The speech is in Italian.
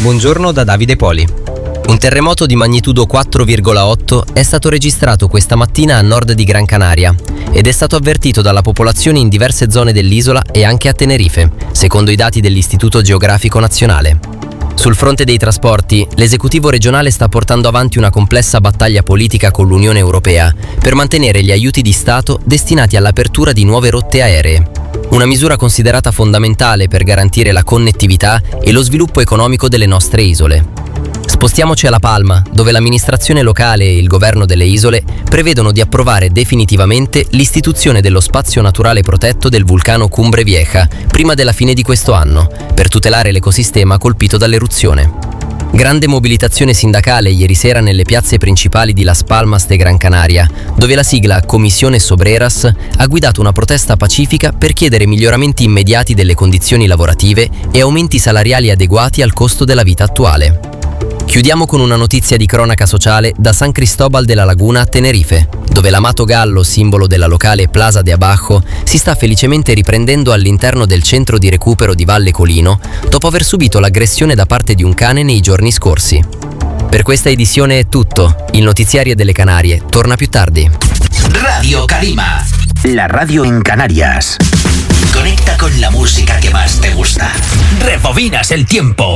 buongiorno da Davide Poli. Un terremoto di magnitudo 4,8 è stato registrato questa mattina a nord di Gran Canaria ed è stato avvertito dalla popolazione in diverse zone dell'isola e anche a Tenerife, secondo i dati dell'Istituto Geografico Nazionale. Sul fronte dei trasporti, l'esecutivo regionale sta portando avanti una complessa battaglia politica con l'Unione Europea per mantenere gli aiuti di Stato destinati all'apertura di nuove rotte aeree. Una misura considerata fondamentale per garantire la connettività e lo sviluppo economico delle nostre isole. Spostiamoci alla Palma, dove l'amministrazione locale e il governo delle isole prevedono di approvare definitivamente l'istituzione dello spazio naturale protetto del vulcano Cumbre Vieja prima della fine di questo anno, per tutelare l'ecosistema colpito dall'eruzione. Grande mobilitazione sindacale ieri sera nelle piazze principali di Las Palmas de Gran Canaria, dove la sigla Comisiones Obreras ha guidato una protesta pacifica per chiedere miglioramenti immediati delle condizioni lavorative e aumenti salariali adeguati al costo della vita attuale. Chiudiamo con una notizia di cronaca sociale da San Cristóbal de la Laguna a Tenerife, dove l'amato gallo, simbolo della locale Plaza de Abajo, si sta felicemente riprendendo all'interno del centro di recupero di Valle Colino dopo aver subito l'aggressione da parte di un cane nei giorni scorsi. Per questa edizione è tutto. Il notiziario delle Canarie torna più tardi. Radio Calima, la radio en Canarias. Conecta con la música que más te gusta. Rebobinas el tiempo.